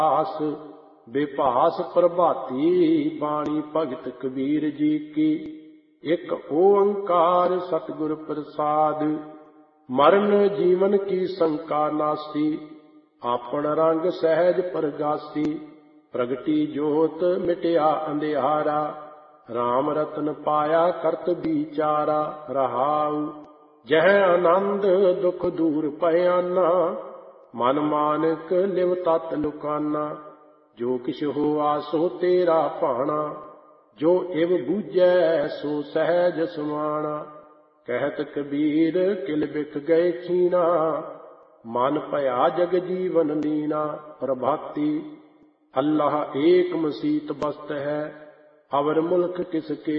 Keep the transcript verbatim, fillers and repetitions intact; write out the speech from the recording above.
ਆਸ ਬੇਭਾਸ ਪ੍ਰਭਾਤੀ ਬਾਣੀ ਭਗਤ ਕਬੀਰ ਜੀ ਕੀ। ਇੱਕ ਓੰਕਾਰ ਸਤਿਗੁਰ ਪ੍ਰਸਾਦ ਮਰਨ ਜੀਵਨ ਕੀ ਸੰਕਾ ਨਾਸੀ। ਆਪਣ ਰੰਗ ਸਹਿਜ ਪ੍ਰਗਾਸੀ ਪ੍ਰਗਟੀ ਜੋਤ ਮਿਟਿਆ ਅੰਧਿਆਰਾ। ਰਾਮ ਰਤਨ ਪਾਇਆ ਕਰਤ ਵਿਚਾਰਾ ਰਹਾਉ। ਜਹ ਆਨੰਦ ਦੁਖ ਦੂਰ ਭਇਆਨਾ ਮਨ ਮਾਨਕ ਲਿਵ ਤਤ ਲੁਕਾਨਾ। ਜੋ ਕਿਛ ਹੋਆ ਸੋ ਤੇਰਾ ਭਾਣਾ ਜੋ ਇਵ ਬੂਝੈ ਸੋ ਸਹਿਜ ਸਮਾਣਾ। ਕਹਿਤ ਕਬੀਰ ਕਿਲ ਬਿਕ ਗਏ ਖੀਨਾ ਮਨ ਭਇਆ ਜਗ ਜੀਵਨ ਲੀਨਾ। ਪ੍ਰਭਾਤੀ ਅੱਲਾਹ ਏਕ ਮਸੀਤ ਬਸਤ ਹੈ ਅਵਰ ਮੁਲਕ ਕਿਸ ਕੇ